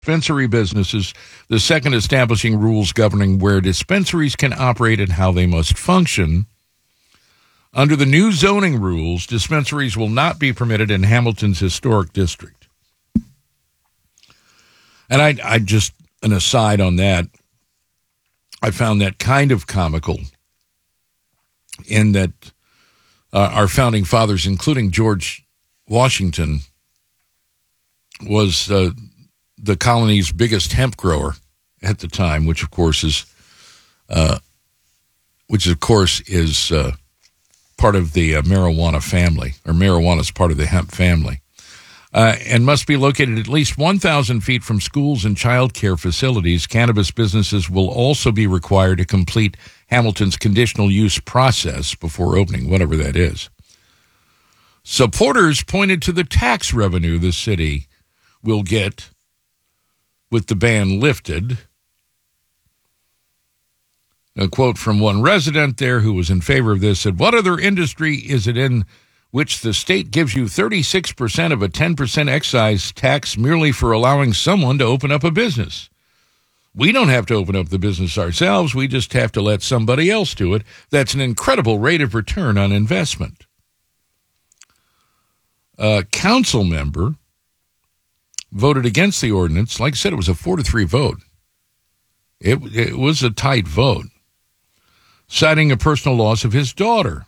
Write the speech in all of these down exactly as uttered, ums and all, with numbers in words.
dispensary businesses. The second, establishing rules governing where dispensaries can operate and how they must function. Under the new zoning rules, dispensaries will not be permitted in Hamilton's historic district. And I, I just, an aside on that, I found that kind of comical in that uh, our founding fathers, including George Washington, was uh, the colony's biggest hemp grower at the time, which of course is, uh, which of course is uh, part of the uh, marijuana family, or marijuana is part of the hemp family, uh, and must be located at least one thousand feet from schools and child care facilities. Cannabis businesses will also be required to complete Hamilton's conditional use process before opening, whatever that is. Supporters pointed to the tax revenue the city will get with the ban lifted. A quote from one resident there who was in favor of this said, "What other industry is it in which the state gives you thirty-six percent of a ten percent excise tax merely for allowing someone to open up a business? We don't have to open up the business ourselves. We just have to let somebody else do it. That's an incredible rate of return on investment." A council member voted against the ordinance. Like I said, it was a four to three vote. It, it was a tight vote, citing a personal loss of his daughter.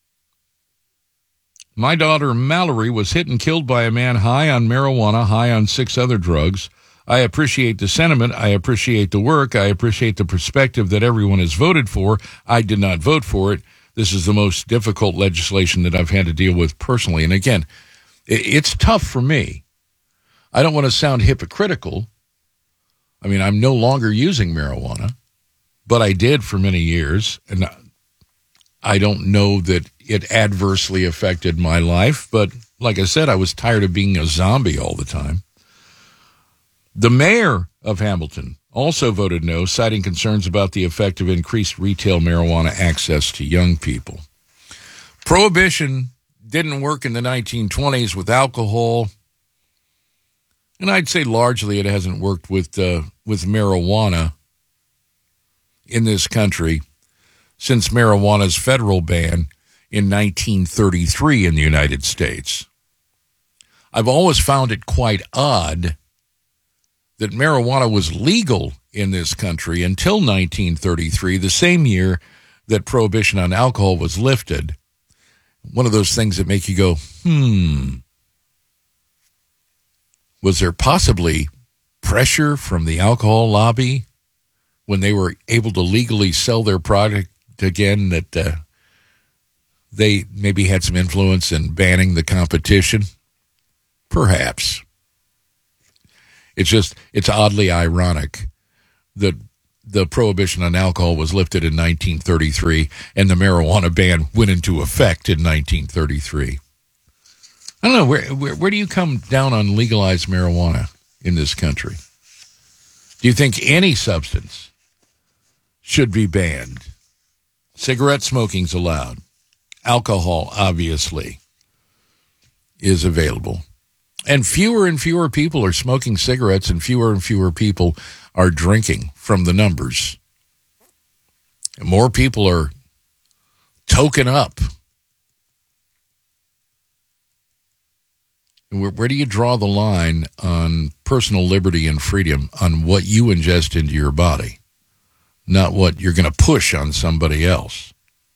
"My daughter, Mallory, was hit and killed by a man high on marijuana, high on six other drugs. I appreciate the sentiment. I appreciate the work. I appreciate the perspective that everyone has voted for. I did not vote for it. This is the most difficult legislation that I've had to deal with personally." And again, it's tough for me. I don't want to sound hypocritical. I mean, I'm no longer using marijuana, but I did for many years, and I don't know that it adversely affected my life, but like I said, I was tired of being a zombie all the time. The mayor of Hamilton also voted no, citing concerns about the effect of increased retail marijuana access to young people. Prohibition didn't work in the nineteen twenties with alcohol, and I'd say largely it hasn't worked with uh, with marijuana in this country since marijuana's federal ban in nineteen thirty-three in the United States. I've always found it quite odd that marijuana was legal in this country until nineteen thirty-three, the same year that prohibition on alcohol was lifted. One of those things that make you go, hmm, was there possibly pressure from the alcohol lobby when they were able to legally sell their product again that uh, they maybe had some influence in banning the competition? Perhaps. It's just, it's oddly ironic that the prohibition on alcohol was lifted in nineteen thirty-three and the marijuana ban went into effect in nineteen thirty-three. I don't know, where, where where do you come down on legalized marijuana in this country? Do you think any substance should be banned? Cigarette smoking's allowed. Alcohol, obviously, is available. And fewer and fewer people are smoking cigarettes and fewer and fewer people are drinking from the numbers. And more people are token up. Where, where do you draw the line on personal liberty and freedom on what you ingest into your body, not what you're going to push on somebody else?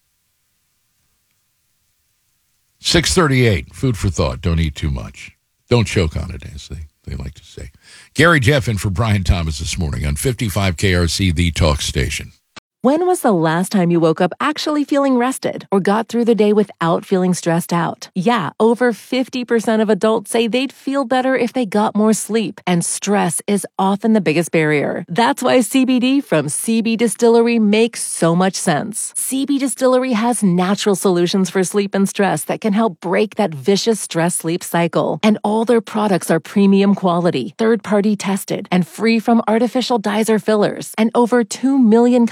six thirty-eight, food for thought. Don't eat too much. Don't choke on it, as they, they like to say. Gary Jeff in for Brian Thomas this morning on fifty-five K R C, the talk station. When was the last time you woke up actually feeling rested or got through the day without feeling stressed out? Yeah, over fifty percent of adults say they'd feel better if they got more sleep, and stress is often the biggest barrier. That's why C B D from C B Distillery makes so much sense. C B Distillery has natural solutions for sleep and stress that can help break that vicious stress-sleep cycle. And all their products are premium quality, third-party tested, and free from artificial dyes or fillers. And over two million customers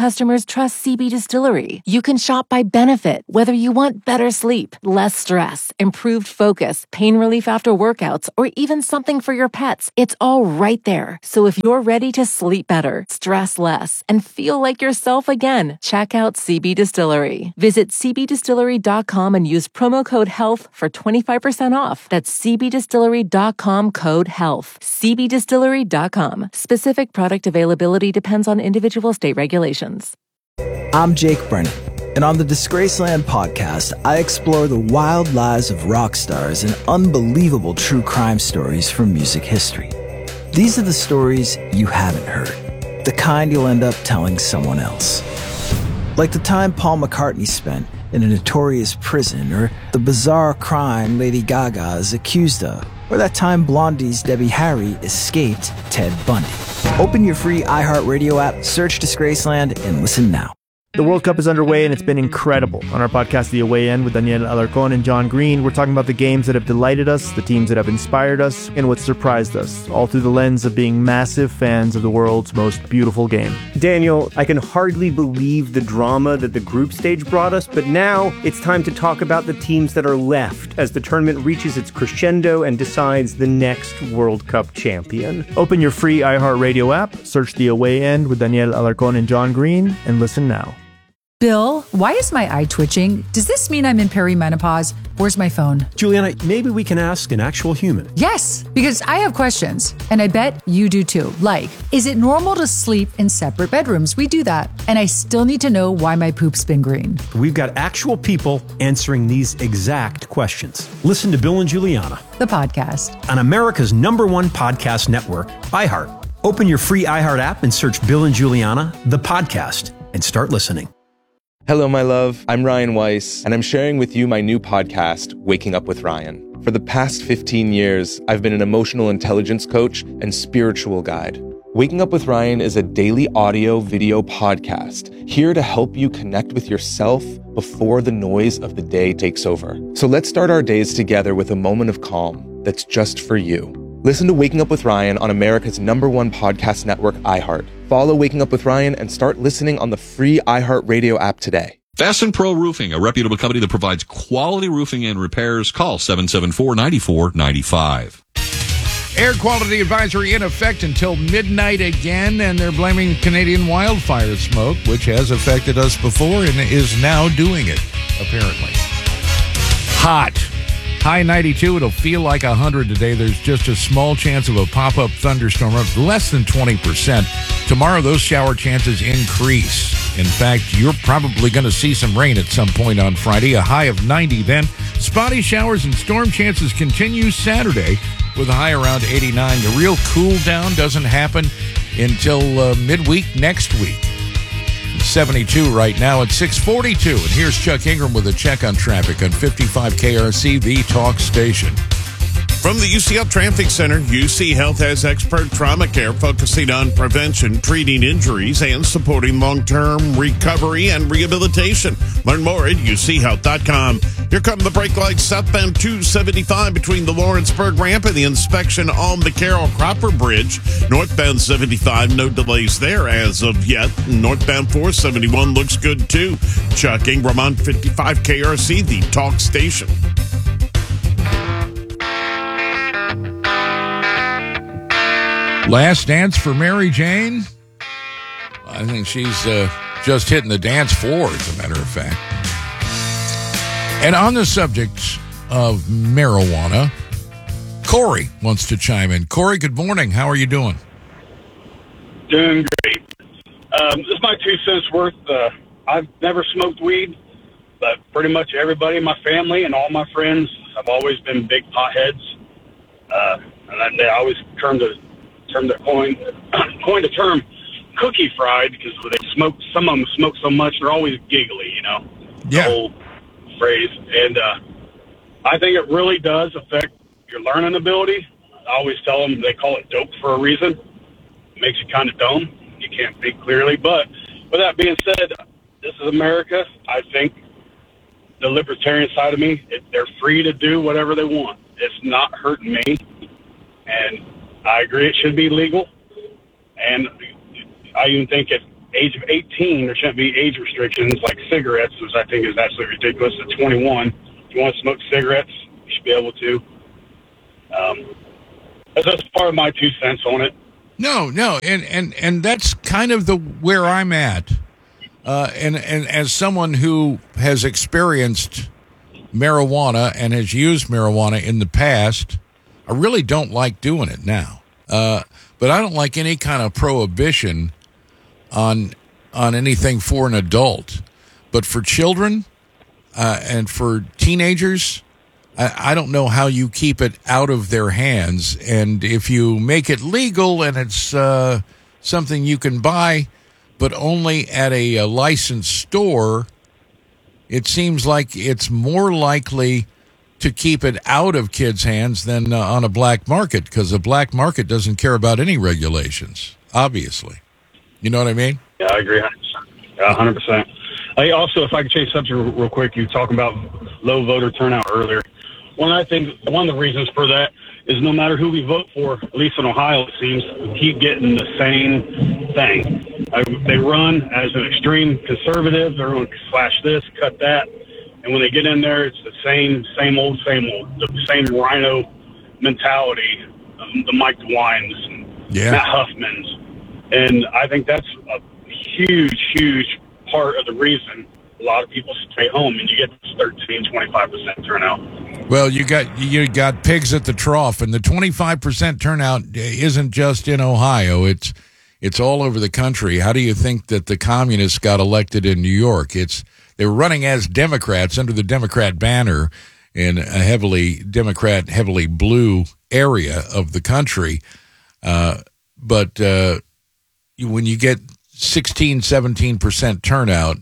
customers trust C B Distillery. You can shop by benefit, whether you want better sleep, less stress, improved focus, pain relief after workouts, or even something for your pets. It's all right there. So if you're ready to sleep better, stress less, and feel like yourself again, check out C B Distillery. Visit c b distillery dot com and use promo code HEALTH for twenty-five percent off. That's c b distillery dot com code HEALTH. c b distillery dot com. Specific product availability depends on individual state regulations. I'm Jake Brennan, and on the Disgraceland podcast, I explore the wild lives of rock stars and unbelievable true crime stories from music history. These are the stories you haven't heard, the kind you'll end up telling someone else. Like the time Paul McCartney spent in a notorious prison, or the bizarre crime Lady Gaga is accused of, or that time Blondie's Debbie Harry escaped Ted Bundy. Open your free iHeartRadio app, search Disgraceland, and listen now. The World Cup is underway, and it's been incredible. On our podcast, The Away End, with Daniel Alarcón and John Green, we're talking about the games that have delighted us, the teams that have inspired us, and what surprised us, all through the lens of being massive fans of the world's most beautiful game. Daniel, I can hardly believe the drama that the group stage brought us, but now it's time to talk about the teams that are left as the tournament reaches its crescendo and decides the next World Cup champion. Open your free iHeartRadio app, search The Away End with Daniel Alarcón and John Green, and listen now. Bill, why is my eye twitching? Does this mean I'm in perimenopause? Where's my phone? Juliana, maybe we can ask an actual human. Yes, because I have questions, and I bet you do too. Like, is it normal to sleep in separate bedrooms? We do that. And I still need to know why my poop's been green. We've got actual people answering these exact questions. Listen to Bill and Juliana, the podcast, on America's number one podcast network, iHeart. Open your free iHeart app and search Bill and Juliana, the podcast, and start listening. Hello, my love. I'm Ryan Weiss, and I'm sharing with you my new podcast, Waking Up with Ryan. For the past fifteen years, I've been an emotional intelligence coach and spiritual guide. Waking Up with Ryan is a daily audio video podcast here to help you connect with yourself before the noise of the day takes over. So let's start our days together with a moment of calm that's just for you. Listen to Waking Up with Ryan on America's number one podcast network, iHeart. Follow Waking Up with Ryan and start listening on the free iHeartRadio app today. Fasten Pro Roofing, a reputable company that provides quality roofing and repairs. Call seven seven four, nine four nine five. Air quality advisory in effect until midnight again, and they're blaming Canadian wildfire smoke, which has affected us before and is now doing it, apparently. Hot. High ninety-two. It'll feel like one hundred today. There's just a small chance of a pop-up thunderstorm of less than twenty percent. Tomorrow, those shower chances increase. In fact, you're probably going to see some rain at some point on Friday. A high of ninety then. Spotty showers and storm chances continue Saturday with a high around eighty-nine. The real cool down doesn't happen until uh, midweek next week. seventy-two right now at six forty-two. And here's Chuck Ingram with a check on traffic on fifty-five K R C, the talk station. From the U C Health Traffic Center, U C Health has expert trauma care focusing on prevention, treating injuries, and supporting long-term recovery and rehabilitation. Learn more at u c health dot com. Here come the brake lights southbound two seventy-five between the Lawrenceburg ramp and the inspection on the Carroll Cropper Bridge. Northbound seventy-five, no delays there as of yet. Northbound four seventy-one looks good too. Chuck Ingram on fifty-five K R C, the talk station. Last dance for Mary Jane? I think she's uh, just hitting the dance floor, as a matter of fact. And on the subject of marijuana, Corey wants to chime in. Corey, good morning. How are you doing? Doing great. Um, this is my two cents worth. Uh, I've never smoked weed, but pretty much everybody in my family and all my friends have always been big potheads. Uh, and they always termed it, termed it, coined, coined the term cookie fried because they smoke. Some of them smoke so much they're always giggly, you know. Yeah. The old phrase. And uh, I think it really does affect your learning ability. I always tell them they call it dope for a reason. It makes you kind of dumb. You can't think clearly. But with that being said, this is America. I think the libertarian side of me, it, they're free to do whatever they want. It's not hurting me. And I agree it should be legal. And I even think if age of eighteen, there shouldn't be age restrictions like cigarettes, which I think is absolutely ridiculous. At twenty-one, if you want to smoke cigarettes, you should be able to. Um, that's, that's part of my two cents on it. No, no, and, and, and that's kind of the where I'm at. Uh, and, and as someone who has experienced marijuana and has used marijuana in the past, I really don't like doing it now. Uh, but I don't like any kind of prohibition on on anything for an adult. But for children uh, and for teenagers, I, I don't know how you keep it out of their hands. And if you make it legal and it's uh, something you can buy, but only at a, a licensed store, it seems like it's more likely to keep it out of kids' hands than uh, on a black market, because the black market doesn't care about any regulations, obviously. You know what I mean? Yeah, I agree one hundred percent. Yeah, one hundred percent. I also, if I could change subject real quick, you were talking about low voter turnout earlier. One, I think one of the reasons for that is no matter who we vote for, at least in Ohio, it seems, we keep getting the same thing. I, they run as an extreme conservative. They're going to slash this, cut that. And when they get in there, it's the same, same old, same old, the same rhino mentality, um, the Mike DeWines and yeah. Matt Huffmans. And I think that's a huge, huge part of the reason a lot of people stay home and you get this thirteen, twenty-five percent turnout. Well, you got you got pigs at the trough, and the twenty-five percent turnout isn't just in Ohio. It's it's all over the country. How do you think that the communists got elected in New York? It's they were running as Democrats under the Democrat banner in a heavily Democrat, heavily blue area of the country. Uh, but uh, when you get sixteen, seventeen percent turnout,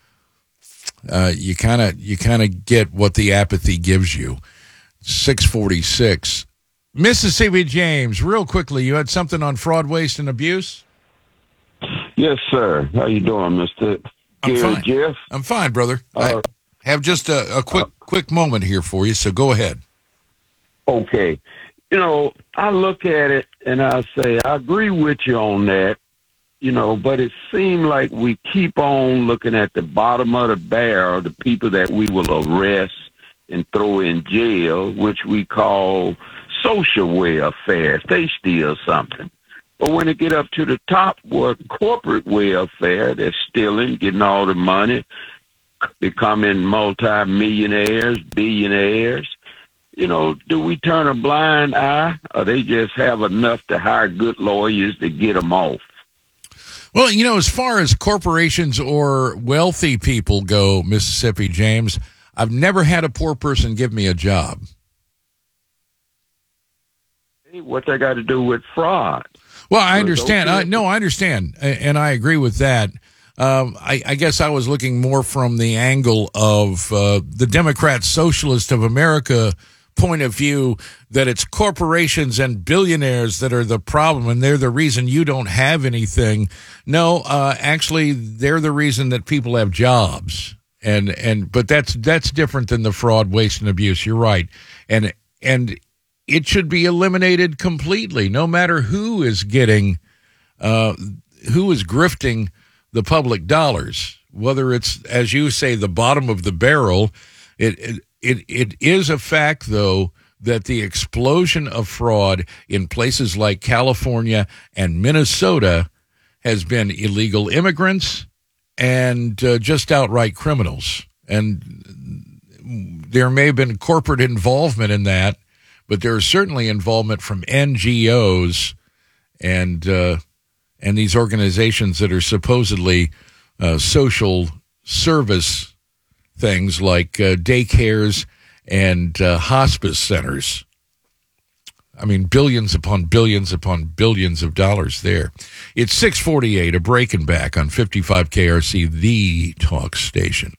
uh, you kind of you kind of get what the apathy gives you. six forty-six. Mississippi James, real quickly, you had something on fraud, waste, and abuse? Yes, sir. How you doing, Mister I'm fine. Jeff? I'm fine, brother. Uh, I have just a, a quick uh, quick moment here for you, so go ahead. Okay. You know, I look at it and I say, I agree with you on that, you know, but it seems like we keep on looking at the bottom of the barrel, the people that we will arrest and throw in jail, which we call social welfare, if they steal something. But when it get up to the top, what corporate welfare, they're stealing, getting all the money, becoming multi-millionaires, billionaires. You know, do we turn a blind eye, or they just have enough to hire good lawyers to get them off? Well, you know, as far as corporations or wealthy people go, Mississippi James, I've never had a poor person give me a job. Hey, what they got to do with fraud? Well, I understand. I, no, I understand, and I agree with that. Um, I, I guess I was looking more from the angle of uh, the Democrat Socialist of America point of view, that it's corporations and billionaires that are the problem, and they're the reason you don't have anything. No, uh, actually, they're the reason that people have jobs. And and but that's that's different than the fraud, waste, and abuse. You're right, and and it should be eliminated completely. No matter who is getting, uh, who is grifting the public dollars, whether it's, as you say, the bottom of the barrel. It it it, it is a fact, though, that the explosion of fraud in places like California and Minnesota has been illegal immigrants and uh, just outright criminals. And there may have been corporate involvement in that, but there is certainly involvement from N G Os and uh, and these organizations that are supposedly uh, social service things like uh, daycares and uh, hospice centers. I mean, billions upon billions upon billions of dollars there. It's six forty-eight, a break and back on fifty-five K R C, the talk station.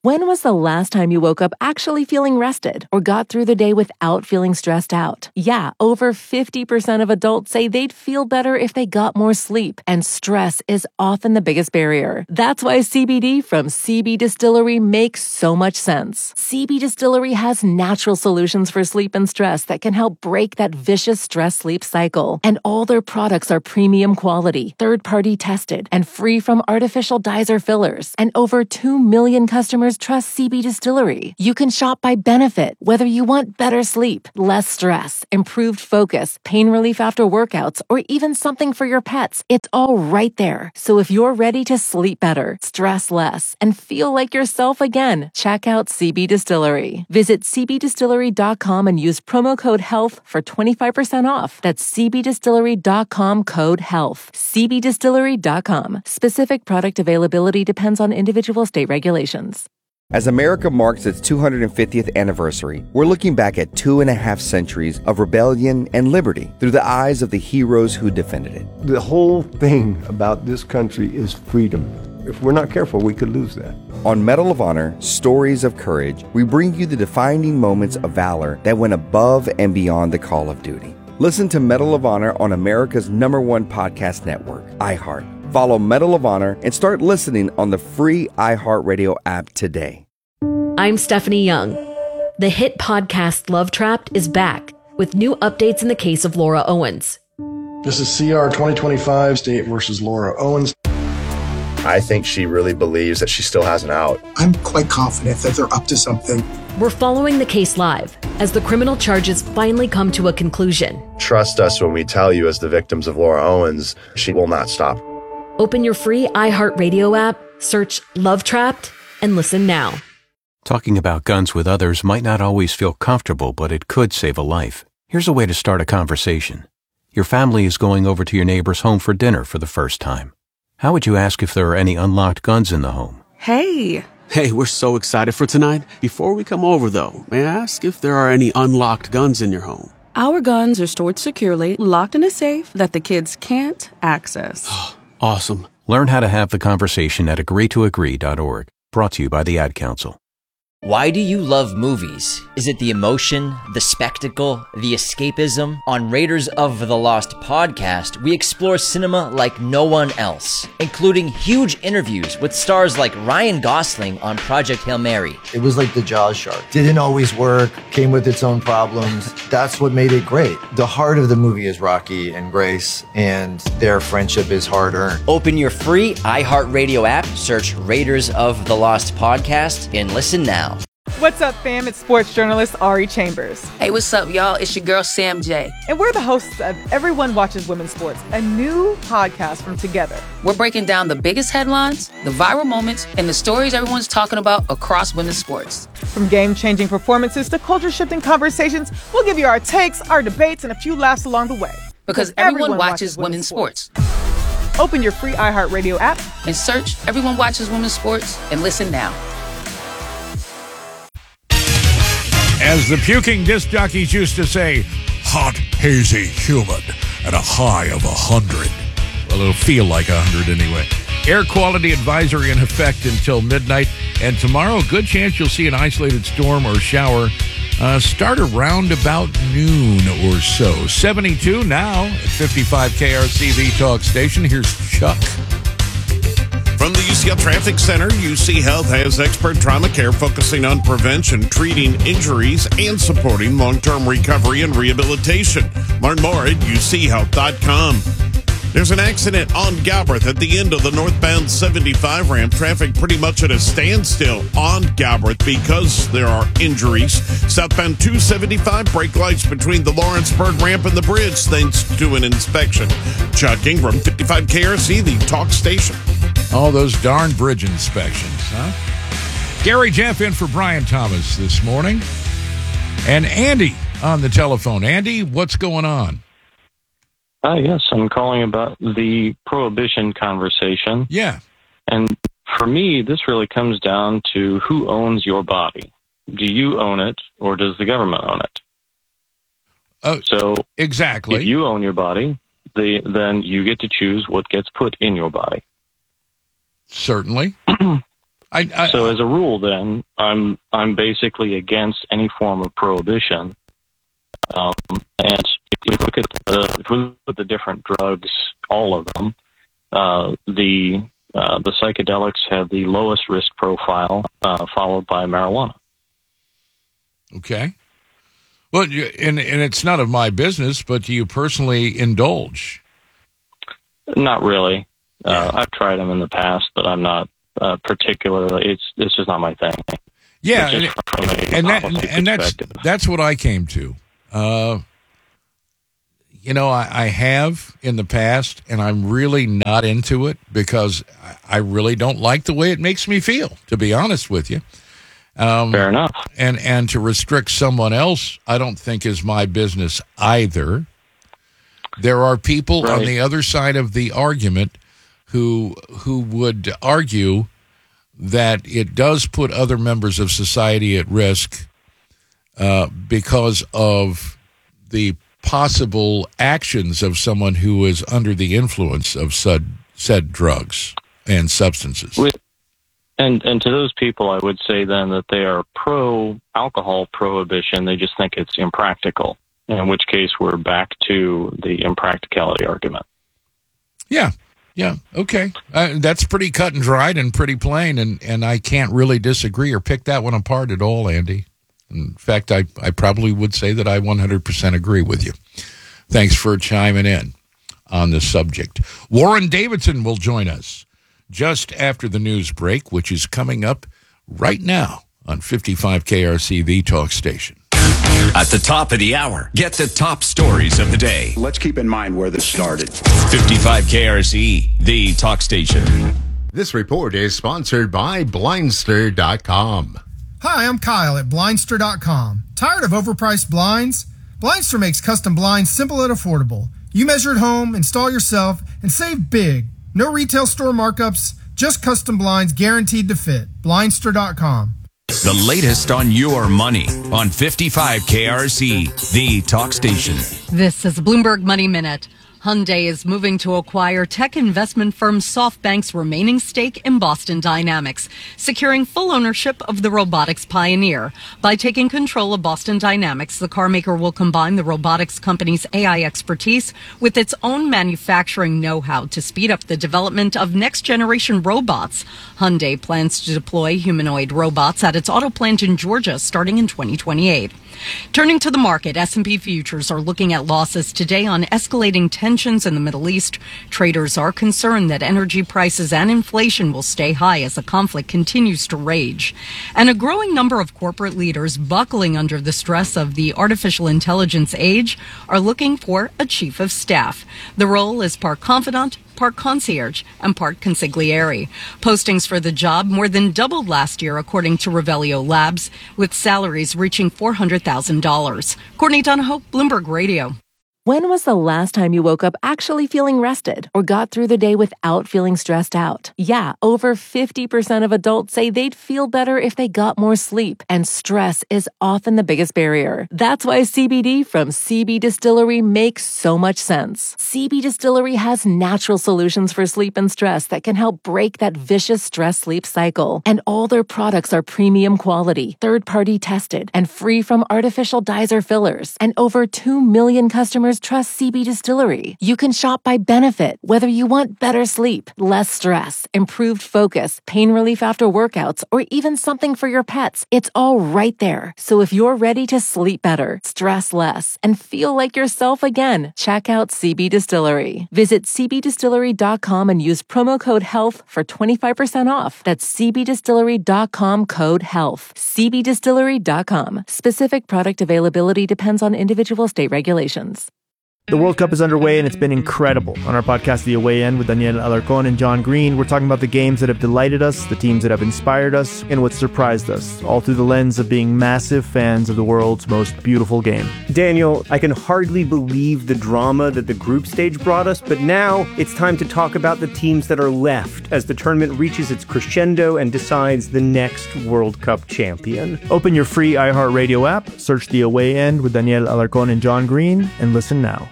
When was the last time you woke up actually feeling rested or got through the day without feeling stressed out? Yeah, over fifty percent of adults say they'd feel better if they got more sleep, and stress is often the biggest barrier. That's why C B D from C B Distillery makes so much sense. C B Distillery has natural solutions for sleep and stress that can help break that vicious stress-sleep cycle. And all their products are premium quality, third-party tested, and free from artificial dyes or fillers. And over two million customers trust C B Distillery. You can shop by benefit, whether you want better sleep, less stress, improved focus, pain relief after workouts, or even something for your pets. It's all right there. So if you're ready to sleep better, stress less, and feel like yourself again, check out C B Distillery. Visit c b distillery dot com and use promo code HEALTH for twenty-five percent off. That's c b distillery dot com code HEALTH. c b distillery dot com. Specific product availability depends on individual state regulations. As America marks its two hundred fiftieth anniversary, we're looking back at two and a half centuries of rebellion and liberty through the eyes of the heroes who defended it. The whole thing about this country is freedom. If we're not careful, we could lose that. On Medal of Honor, Stories of Courage, we bring you the defining moments of valor that went above and beyond the call of duty. Listen to Medal of Honor on America's number one podcast network, iHeart. Follow Medal of Honor and start listening on the free iHeartRadio app today. I'm Stephanie Young. The hit podcast Love Trapped is back with new updates in the case of Laura Owens. This is C R twenty twenty-five State versus Laura Owens. I think she really believes that she still has an out. I'm quite confident that they're up to something. We're following the case live as the criminal charges finally come to a conclusion. Trust us when we tell you, as the victims of Laura Owens, she will not stop. Open your free iHeartRadio app, search Love Trapped, and listen now. Talking about guns with others might not always feel comfortable, but it could save a life. Here's a way to start a conversation. Your family is going over to your neighbor's home for dinner for the first time. How would you ask if there are any unlocked guns in the home? Hey! Hey, we're so excited for tonight. Before we come over, though, may I ask if there are any unlocked guns in your home? Our guns are stored securely, locked in a safe that the kids can't access. Awesome. Learn how to have the conversation at agree to agree dot org. Brought to you by the Ad Council. Why do you love movies? Is it the emotion, the spectacle, the escapism? On Raiders of the Lost podcast, we explore cinema like no one else, including huge interviews with stars like Ryan Gosling on Project Hail Mary. It was like the Jaws shark. Didn't always work, came with its own problems. That's what made it great. The heart of the movie is Rocky and Grace, and their friendship is hard-earned. Open your free iHeartRadio app, search Raiders of the Lost podcast, and listen now. What's up, fam? It's sports journalist Ari Chambers. Hey, what's up, y'all? It's your girl, Sam J. And we're the hosts of Everyone Watches Women's Sports, a new podcast from Together. We're breaking down the biggest headlines, the viral moments, and the stories everyone's talking about across women's sports. From game-changing performances to culture-shifting conversations, we'll give you our takes, our debates, and a few laughs along the way. Because everyone, everyone watches, watches women's sports. sports. Open your free iHeartRadio app and search Everyone Watches Women's Sports and listen now. As the puking disc jockeys used to say, hot, hazy, humid, and a high of a hundred. Well, it'll feel like a hundred anyway. Air quality advisory in effect until midnight. And tomorrow, good chance you'll see an isolated storm or shower uh, start around about noon or so. seventy-two now at fifty-five K R C V Talk Station. Here's Chuck. From the U C L Traffic Center, U C Health has expert trauma care focusing on prevention, treating injuries, and supporting long-term recovery and rehabilitation. Learn more at u c health dot com. There's an accident on Galbraith at the end of the northbound seventy-five ramp. Traffic pretty much at a standstill on Galbraith because there are injuries. Southbound two seventy-five, brake lights between the Lawrenceburg ramp and the bridge thanks to an inspection. Chuck Ingram, fifty-five K R C, the Talk Station. All those darn bridge inspections, huh? Gary Jeff in for Brian Thomas this morning. And Andy on the telephone. Andy, what's going on? Uh, yes, I'm calling about the prohibition conversation. Yeah. And for me, this really comes down to who owns your body. Do you own it, or does the government own it? Oh, so exactly. If you own your body, the, then you get to choose what gets put in your body. Certainly. I, I, so as a rule, then I'm I'm basically against any form of prohibition. Um, and if you look at the if we look at the different drugs, all of them, uh, the uh, the psychedelics have the lowest risk profile, uh, followed by marijuana. Okay. Well, you, and and it's not of my business, but do you personally indulge? Not really. Uh, I've tried them in the past, but I'm not uh, particularly. It's it's just not my thing. Yeah, and, and that and that's that's what I came to. Uh, you know, I, I have in the past, and I'm really not into it because I really don't like the way it makes me feel, to be honest with you. Um, Fair enough. And and to restrict someone else, I don't think is my business either. There are people right. on the other side of the argument who who would argue that it does put other members of society at risk uh, because of the possible actions of someone who is under the influence of said, said drugs and substances. With, and and to those people, I would say then that they are pro-alcohol prohibition. They just think it's impractical, in which case we're back to the impracticality argument. Yeah. Yeah, okay. Uh, that's pretty cut and dried and pretty plain, and, and I can't really disagree or pick that one apart at all, Andy. In fact, I, I probably would say that I one hundred percent agree with you. Thanks for chiming in on this subject. Warren Davidson will join us just after the news break, which is coming up right now on fifty-five K R C, the talk station. At the top of the hour, get the top stories of the day. Let's keep in mind where this started. fifty-five K R C, the talk station. This report is sponsored by Blindster dot com. Hi, I'm Kyle at Blindster dot com. Tired of overpriced blinds? Blindster makes custom blinds simple and affordable. You measure at home, install yourself, and save big. No retail store markups, just custom blinds guaranteed to fit. Blindster dot com. The latest on your money on fifty-five K R C, the talk station. This is Bloomberg Money Minute. Hyundai is moving to acquire tech investment firm SoftBank's remaining stake in Boston Dynamics, securing full ownership of the robotics pioneer. By taking control of Boston Dynamics, the carmaker will combine the robotics company's A I expertise with its own manufacturing know-how to speed up the development of next-generation robots. Hyundai plans to deploy humanoid robots at its auto plant in Georgia starting in twenty twenty-eight. Turning to the market, S and P futures are looking at losses today on escalating tensions in the Middle East. Traders are concerned that energy prices and inflation will stay high as the conflict continues to rage. And a growing number of corporate leaders buckling under the stress of the artificial intelligence age are looking for a chief of staff. The role is part confidant, part concierge, and part consigliere. Postings for the job more than doubled last year, according to Revelio Labs, with salaries reaching four hundred thousand dollars. Courtney Donahoe, Bloomberg Radio. When was the last time you woke up actually feeling rested or got through the day without feeling stressed out? Yeah, over fifty percent of adults say they'd feel better if they got more sleep, and stress is often the biggest barrier. That's why C B D from C B Distillery makes so much sense. C B Distillery has natural solutions for sleep and stress that can help break that vicious stress-sleep cycle. And all their products are premium quality, third-party tested, and free from artificial dyes or fillers. And over two million customers trust C B Distillery. You can shop by benefit, whether you want better sleep, less stress, improved focus, pain relief after workouts, or even something for your pets. It's all right there. So if you're ready to sleep better, stress less, and feel like yourself again, check out C B Distillery. Visit C B distillery dot com and use promo code HEALTH for twenty-five percent off. That's C B distillery dot com code HEALTH. C B distillery dot com. Specific product availability depends on individual state regulations. The World Cup is underway, and it's been incredible. On our podcast, The Away End, with Daniel Alarcón and John Green, we're talking about the games that have delighted us, the teams that have inspired us, and what surprised us, all through the lens of being massive fans of the world's most beautiful game. Daniel, I can hardly believe the drama that the group stage brought us, but now it's time to talk about the teams that are left as the tournament reaches its crescendo and decides the next World Cup champion. Open your free iHeartRadio app, search The Away End with Daniel Alarcón and John Green, and listen now.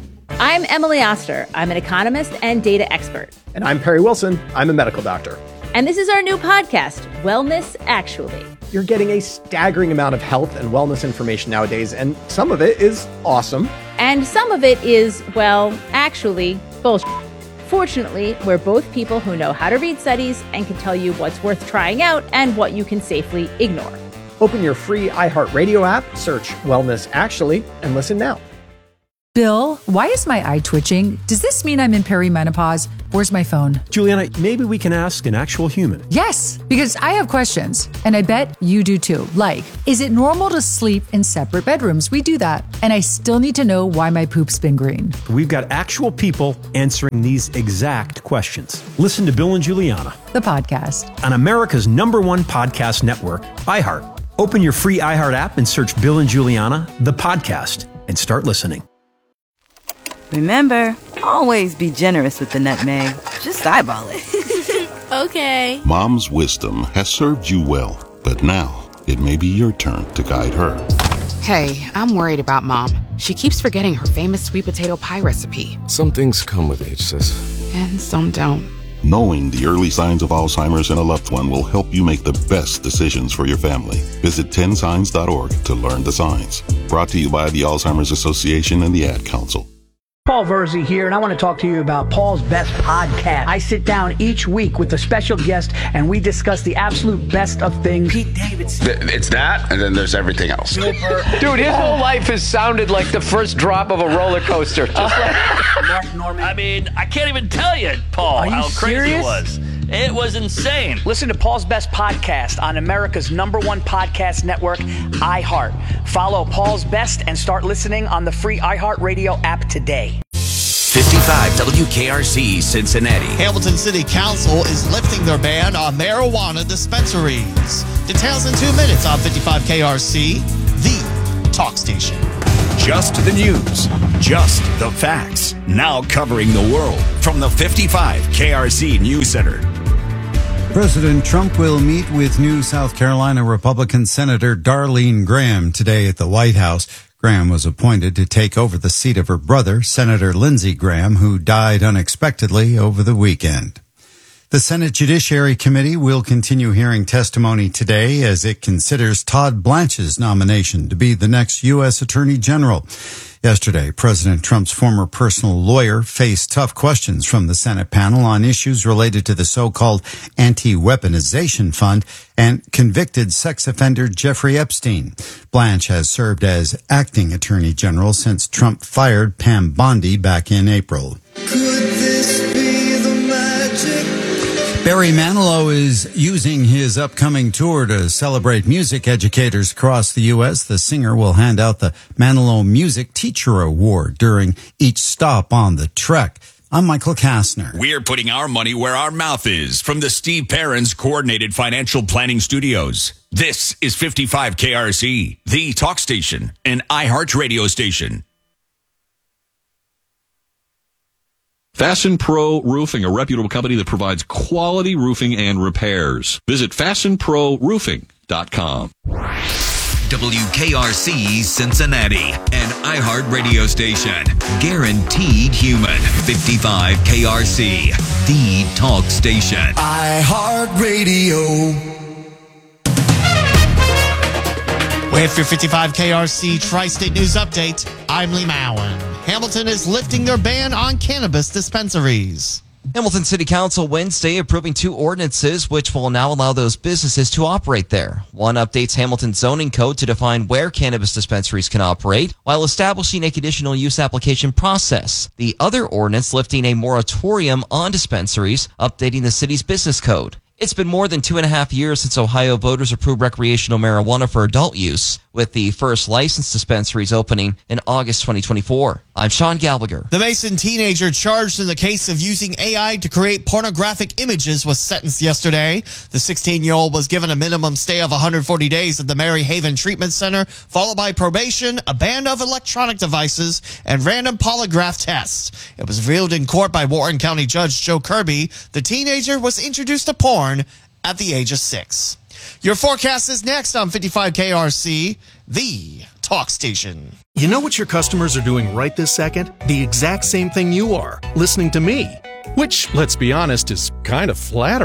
I'm Emily Oster. I'm an economist and data expert. And I'm Perry Wilson. I'm a medical doctor. And this is our new podcast, Wellness Actually. You're getting a staggering amount of health and wellness information nowadays, and some of it is awesome. And some of it is, well, actually, bullshit. Fortunately, we're both people who know how to read studies and can tell you what's worth trying out and what you can safely ignore. Open your free iHeartRadio app, search Wellness Actually, and listen now. Bill, why is my eye twitching? Does this mean I'm in perimenopause? Where's my phone? Juliana, maybe we can ask an actual human. Yes, because I have questions, and I bet you do too. Like, is it normal to sleep in separate bedrooms? We do that. And I still need to know why my poop's been green. We've got actual people answering these exact questions. Listen to Bill and Juliana, the podcast, on America's number one podcast network, iHeart. Open your free iHeart app and search Bill and Juliana, the podcast, and start listening. Remember, always be generous with the nutmeg. Just eyeball it. Okay. Mom's wisdom has served you well, but now it may be your turn to guide her. Hey, I'm worried about Mom. She keeps forgetting her famous sweet potato pie recipe. Some things come with age, sis. And some don't. Knowing the early signs of Alzheimer's in a loved one will help you make the best decisions for your family. Visit ten signs dot org to learn the signs. Brought to you by the Alzheimer's Association and the Ad Council. Paul Verzi here, and I want to talk to you about Paul's Best Podcast. I sit down each week with a special guest, and we discuss the absolute best of things. Pete Davidson. It's that, and then there's everything else. Super. Dude, his whole life has sounded like the first drop of a roller coaster. Just like Mark Norman. I mean, I can't even tell you, Paul, Are you how crazy serious? it was. It was insane. Listen to Paul's Best Podcast on America's number one podcast network, iHeart. Follow Paul's Best and start listening on the free iHeartRadio app today. fifty-five W K R C Cincinnati. Hamilton City Council is lifting their ban on marijuana dispensaries. Details in two minutes on fifty-five K R C, the talk station. Just the news, just the facts. Now covering the world from the fifty-five K R C News Center. President Trump will meet with new South Carolina Republican Senator Darlene Graham today at the White House. Graham was appointed to take over the seat of her brother, Senator Lindsey Graham, who died unexpectedly over the weekend. The Senate Judiciary Committee will continue hearing testimony today as it considers Todd Blanche's nomination to be the next U S Attorney General. Yesterday, President Trump's former personal lawyer faced tough questions from the Senate panel on issues related to the so-called anti-weaponization fund and convicted sex offender Jeffrey Epstein. Blanche has served as acting Attorney General since Trump fired Pam Bondi back in April. Barry Manilow is using his upcoming tour to celebrate music educators across the U S. The singer will hand out the Manilow Music Teacher Award during each stop on the trek. I'm Michael Kastner. We're putting our money where our mouth is from the Steve Perrins Coordinated Financial Planning Studios. This is fifty-five K R C, the talk station, an iHeart radio station. Fasten Pro Roofing, a reputable company that provides quality roofing and repairs. Visit fasten pro roofing dot com. W K R C Cincinnati, an iHeart radio station. Guaranteed human. fifty-five K R C, the talk station. iHeart Radio. With your fifty-five K R C Tri-State News Update, I'm Lee Mowen. Hamilton is lifting their ban on cannabis dispensaries. Hamilton City Council Wednesday approving two ordinances which will now allow those businesses to operate there. One updates Hamilton's zoning code to define where cannabis dispensaries can operate while establishing a conditional use application process. The other ordinance lifting a moratorium on dispensaries, updating the city's business code. It's been more than two and a half years since Ohio voters approved recreational marijuana for adult use, with the first licensed dispensaries opening in August twenty twenty-four. I'm Sean Gallagher. The Mason teenager charged in the case of using A I to create pornographic images was sentenced yesterday. The sixteen-year-old was given a minimum stay of one hundred forty days at the Mary Haven Treatment Center, followed by probation, a ban of electronic devices, and random polygraph tests. It was revealed in court by Warren County Judge Joe Kirby. The teenager was introduced to porn at the age of six. Your forecast is next on fifty-five K R C, the talk station. You know what your customers are doing right this second? The exact same thing you are, listening to me. Which, let's be honest, is kind of flattering.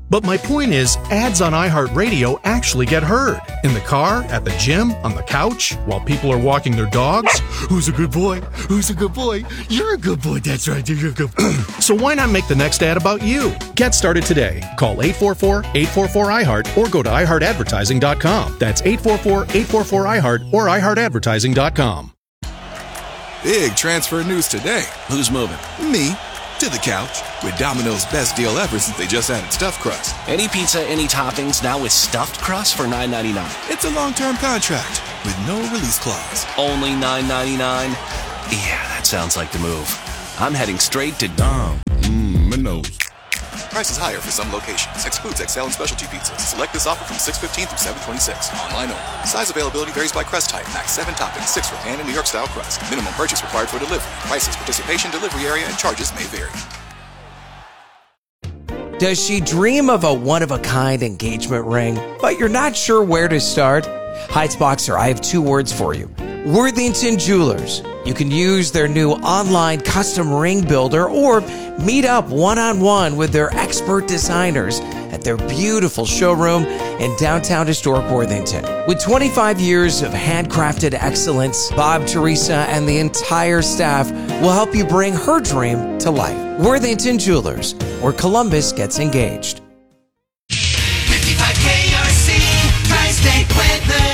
But my point is, ads on iHeartRadio actually get heard. In the car, at the gym, on the couch, while people are walking their dogs. Who's a good boy? Who's a good boy? You're a good boy. That's right. You're a good boy. So why not make the next ad about you? Get started today. Call eight four four, eight four four, I heart or go to i heart advertising dot com. That's eight four four, eight four four, I heart or i heart advertising dot com. Big transfer news today. Who's moving? Me. To the couch with Domino's best deal ever since they just added stuffed crust. Any pizza, any toppings, now with stuffed crust for nine ninety-nine. It's a long-term contract with no release clause. Only nine ninety-nine? Yeah, that sounds like the move. I'm heading straight to Dom. Mmm, Minos. Prices higher for some locations. Excludes X L and specialty pizzas. Select this offer from six fifteen through seven twenty-six. Online only. Size availability varies by crust type. Max seven toppings, six for pan and New York style crust. Minimum purchase required for delivery. Prices, participation, delivery area, and charges may vary. Does she dream of a one-of-a-kind engagement ring, but you're not sure where to start? Heights Boxer, I have two words for you. Worthington Jewelers. You can use their new online custom ring builder or meet up one-on-one with their expert designers at their beautiful showroom in downtown historic Worthington. With twenty-five years of handcrafted excellence, Bob, Teresa, and the entire staff will help you bring her dream to life. Worthington Jewelers, where Columbus gets engaged. fifty-five K R C, Tri-State weather.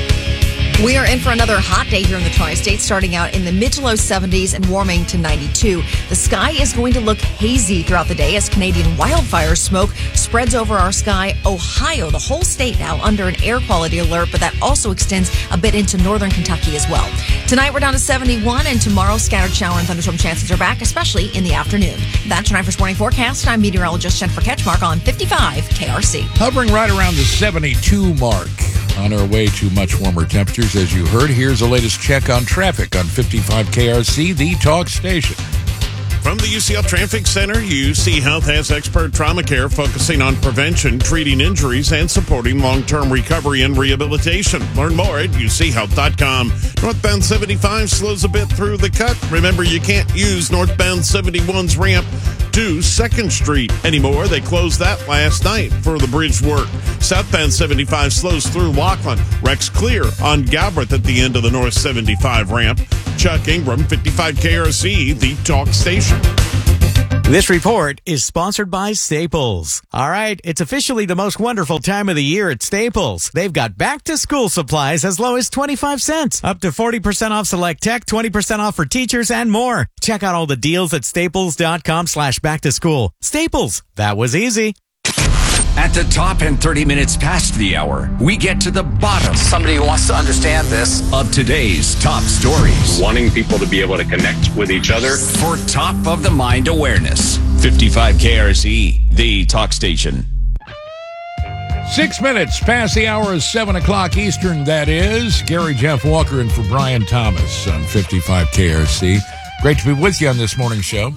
We are in for another hot day here in the Tri-State, starting out in the mid to low seventies and warming to ninety-two. The sky is going to look hazy throughout the day as Canadian wildfire smoke spreads over our sky. Ohio, the whole state now under an air quality alert, but that also extends a bit into northern Kentucky as well. Tonight we're down to seventy-one, and tomorrow scattered shower and thunderstorm chances are back, especially in the afternoon. That's your nine-first morning forecast. I'm meteorologist Jennifer Ketchmark on fifty-five K R C. Hovering right around the seventy-two mark. On our way to much warmer temperatures, as you heard. Here's the latest check on traffic on fifty-five K R C, the talk station. From the U C F Traffic Center, U C Health has expert trauma care focusing on prevention, treating injuries, and supporting long-term recovery and rehabilitation. Learn more at u c health dot com. Northbound seventy-five slows a bit through the cut. Remember, you can't use northbound seventy-one's ramp to second Street anymore. They closed that last night for the bridge work. Southbound seventy-five slows through Laughlin. Wrecks clear on Galbraith at the end of the North seventy-five ramp. Chuck Ingram, fifty-five K R C, the talk station. This report is sponsored by Staples. All right, it's officially the most wonderful time of the year at Staples. They've got back-to-school supplies as low as twenty-five cents, up to forty percent off select tech, twenty percent off for teachers, and more. Check out all the deals at staples.com slash back-to-school. Staples, that was easy. At the top and thirty minutes past the hour, we get to the bottom. Somebody who wants to understand this. Of today's top stories. Wanting people to be able to connect with each other. For top of the mind awareness. fifty-five K R C, the talk station. Six minutes past the hour is seven o'clock Eastern, that is. Gary Jeff Walker and for Brian Thomas on fifty-five K R C. Great to be with you on this morning show.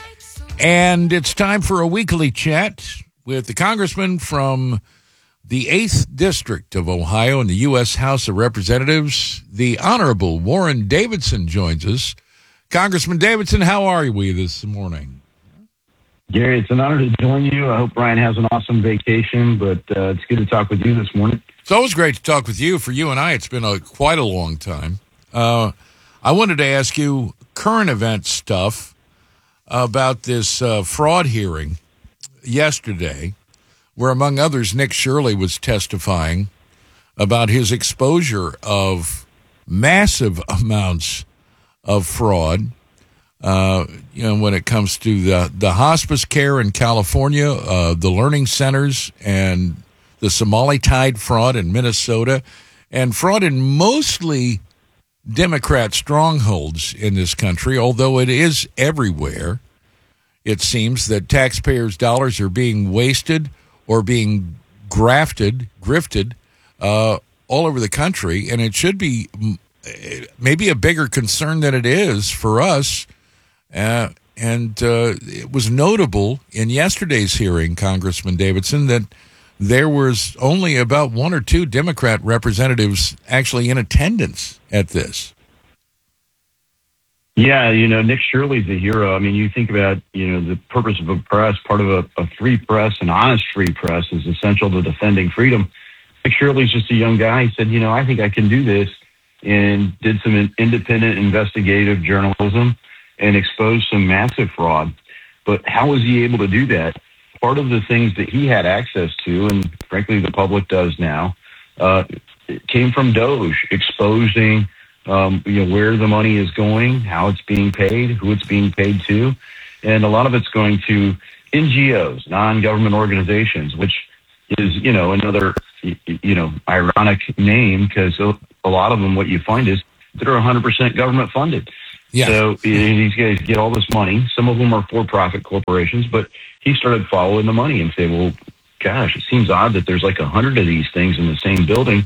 And it's time for a weekly chat with the congressman from the eighth District of Ohio in the U S House of Representatives. The Honorable Warren Davidson joins us. Congressman Davidson, how are we this morning? Gary, it's an honor to join you. I hope Brian has an awesome vacation, but uh, it's good to talk with you this morning. It's always great to talk with you. For you and I, it's been a, quite a long time. Uh, I wanted to ask you current event stuff about this uh, fraud hearing yesterday, where, among others, Nick Shirley was testifying about his exposure of massive amounts of fraud, uh, you know, when it comes to the, the hospice care in California, uh, the learning centers, and the Somali Tide fraud in Minnesota, and fraud in mostly Democrat strongholds in this country, although it is everywhere. It seems that taxpayers' dollars are being wasted or being grafted, grifted, uh, all over the country, and it should be maybe a bigger concern than it is for us. Uh, and uh, it was notable in yesterday's hearing, Congressman Davidson, that there was only about one or two Democrat representatives actually in attendance at this. Yeah, you know, Nick Shirley's a hero. I mean, you think about, you know, the purpose of a press, part of a, a free press, an honest free press is essential to defending freedom. Nick Shirley's just a young guy. He said, you know, I think I can do this, and did some independent investigative journalism and exposed some massive fraud. But how was he able to do that? Part of the things that he had access to, and frankly the public does now, uh, came from Doge, exposing Um, you know, where the money is going, how it's being paid, who it's being paid to. And a lot of it's going to N G Os, non-government organizations, which is, you know, another, you know, ironic name, because a lot of them, what you find is that are one hundred percent government funded. Yeah. So these guys get all this money. Some of them are for-profit corporations, but he started following the money and say, well, gosh, it seems odd that there's like a hundred of these things in the same building,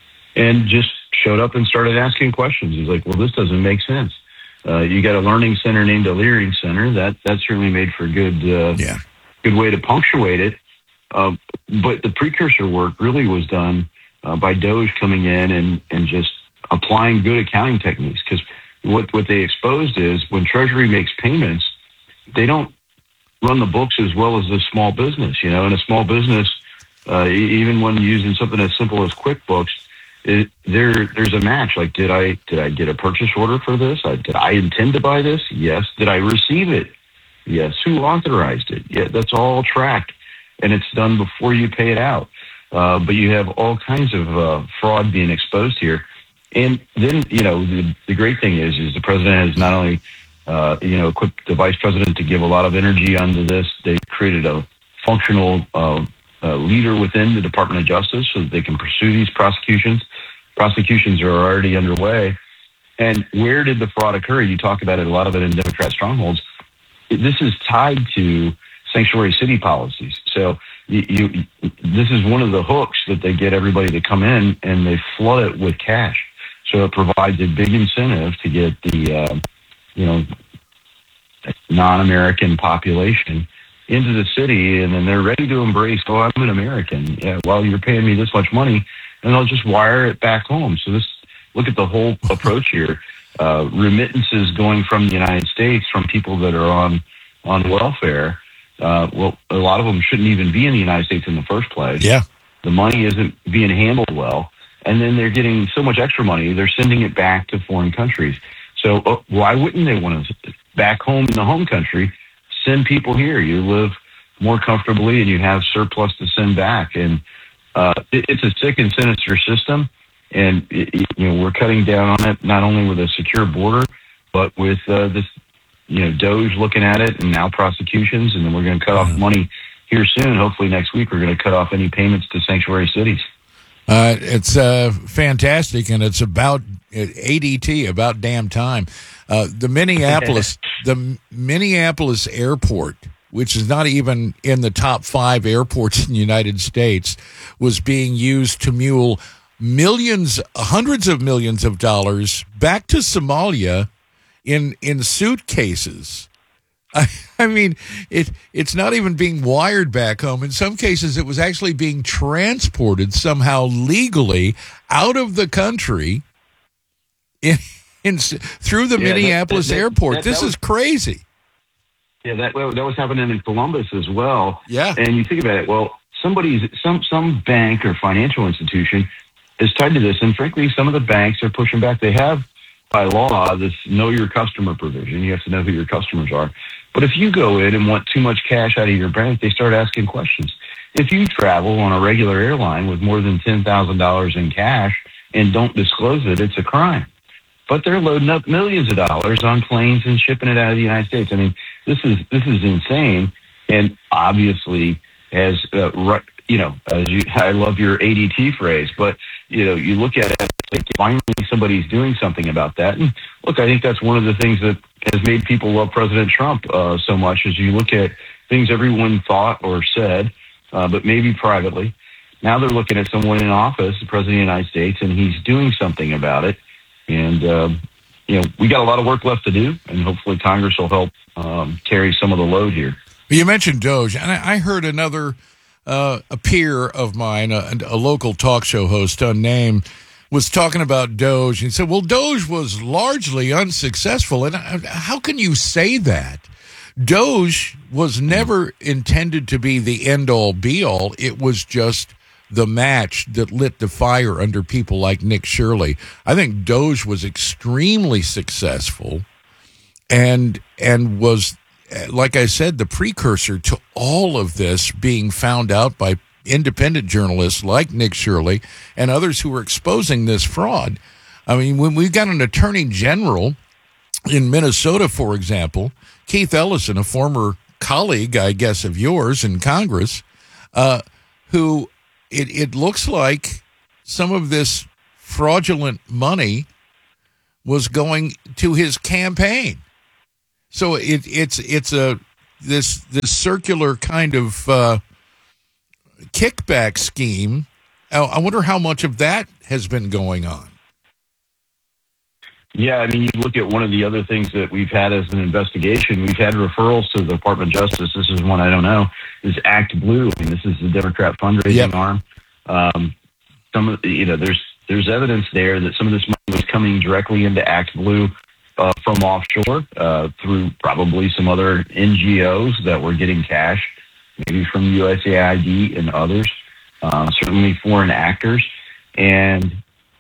and just showed up and started asking questions. He's like, well, this doesn't make sense. Uh, you got a learning center named a Leering Center. That that certainly made for a good, uh, yeah. good way to punctuate it. Uh, but the precursor work really was done uh, by Doge coming in and, and just applying good accounting techniques. Because what, what they exposed is when Treasury makes payments, they don't run the books as well as a small business. You know, in a small business, uh, even when using something as simple as QuickBooks, It, there, there's a match. Like, did I, did I get a purchase order for this? I, did I intend to buy this? Yes. Did I receive it? Yes. Who authorized it? Yeah, that's all tracked, and it's done before you pay it out. Uh, but you have all kinds of uh, fraud being exposed here. And then, you know, the, the great thing is, is the president has not only, uh, you know, equipped the vice president to give a lot of energy onto this. They created a functional uh, uh, leader within the Department of Justice so that they can pursue these prosecutions. Prosecutions are already underway. And where did the fraud occur? You talk about it, a lot of it in Democrat strongholds. This is tied to sanctuary city policies. So you, you, this is one of the hooks that they get everybody to come in, and they flood it with cash. So it provides a big incentive to get the, uh, you know, non-American population into the city, and then they're ready to embrace, oh, I'm an American. Yeah, well, you're paying me this much money, and I'll just wire it back home. So this, look at the whole approach here. Uh, remittances going from the United States from people that are on, on welfare. Uh, well, a lot of them shouldn't even be in the United States in the first place. Yeah. The money isn't being handled well. And then they're getting so much extra money, they're sending it back to foreign countries. So uh, why wouldn't they want to, back home in the home country, send people here? You live more comfortably and you have surplus to send back. And uh, it, it's a sick and sinister system. And, it, you know, we're cutting down on it, not only with a secure border, but with uh, this, you know, Doge looking at it, and now prosecutions. And then we're going to cut off money here soon. Hopefully next week, we're going to cut off any payments to sanctuary cities. Uh, it's uh, fantastic, and it's about A D T, about damn time. Uh, the Minneapolis, the Minneapolis airport, which is not even in the top five airports in the United States, was being used to mule millions, hundreds of millions of dollars back to Somalia in in suitcases. I, I mean, it it's not even being wired back home. In some cases, it was actually being transported somehow legally out of the country in, in through the Yeah, Minneapolis that- that- airport. that- this that is was- crazy. Yeah, that that was happening in Columbus as well. Yeah. And you think about it, well, somebody's some some bank or financial institution is tied to this, and frankly, some of the banks are pushing back. They have by law this know your customer provision. You have to know who your customers are. But if you go in and want too much cash out of your bank, they start asking questions. If you travel on a regular airline with more than ten thousand dollars in cash and don't disclose it, it's a crime. But they're loading up millions of dollars on planes and shipping it out of the United States. I mean, this is this is insane, and obviously, as uh, right, you know, as you, I love your A D T phrase, but you know, you look at it, like finally somebody's doing something about that. And look, I think that's one of the things that has made people love President Trump uh, so much. Is you look at things everyone thought or said, uh, but maybe privately. Now they're looking at someone in office, the President of the United States, and he's doing something about it. And, uh, you know, we got a lot of work left to do, and hopefully Congress will help um, carry some of the load here. You mentioned Doge, and I, I heard another, uh, a peer of mine, a, a local talk show host unnamed, was talking about Doge. He said, well, Doge was largely unsuccessful. And how can you say that? Doge was never intended to be the end-all, be-all. It was just the match that lit the fire under people like Nick Shirley. I think Doge was extremely successful and and was, like I said, the precursor to all of this being found out by independent journalists like Nick Shirley and others who were exposing this fraud. I mean, when we got an attorney general in Minnesota, for example, Keith Ellison, a former colleague, I guess, of yours in Congress, uh, who it, it looks like some of this fraudulent money was going to his campaign. So it, it's it's a this this circular kind of uh, kickback scheme. I wonder how much of that has been going on. Yeah, I mean, you look at one of the other things that we've had as an investigation. We've had referrals to the Department of Justice. This is one I don't know. Is Act Blue? I mean, this is the Democrat fundraising Yep. arm. Um, some of the, you know, there's there's evidence there that some of this money was coming directly into Act Blue uh, from offshore uh, through probably some other N G Os that were getting cash, maybe from U S A I D and others, uh, certainly foreign actors, and